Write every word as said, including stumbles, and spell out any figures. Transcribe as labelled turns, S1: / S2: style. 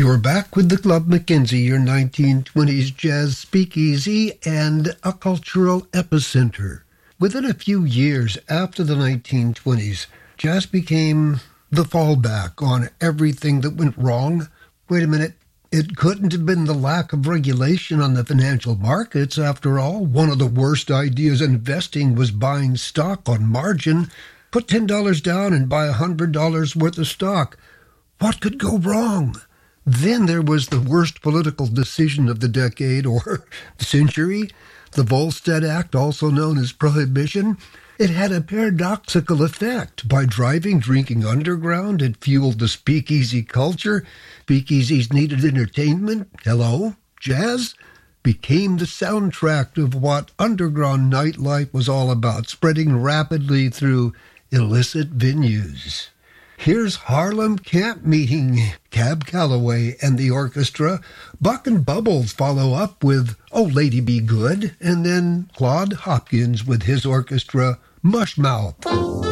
S1: You're back with the Club Mackenzie, your nineteen twenties jazz speakeasy and a cultural epicenter. Within a few years after the nineteen twenties, jazz became the fallback on everything that went wrong. Wait a minute, it couldn't have been the lack of regulation on the financial markets. After all, one of the worst ideas in investing was buying stock on margin. Put ten dollars down and buy one hundred dollars worth of stock. What could go wrong? Then there was the worst political decision of the decade or the century, the Volstead Act, also known as Prohibition. It had a paradoxical effect. By driving drinking underground, it fueled the speakeasy culture. Speakeasies needed entertainment. Hello, jazz became the soundtrack of what underground nightlife was all about, spreading rapidly through illicit venues. Here's Harlem Camp Meeting, Cab Calloway and the orchestra. Buck and Bubbles follow up with Oh Lady Be Good, and then Claude Hopkins with his orchestra, Mushmouth.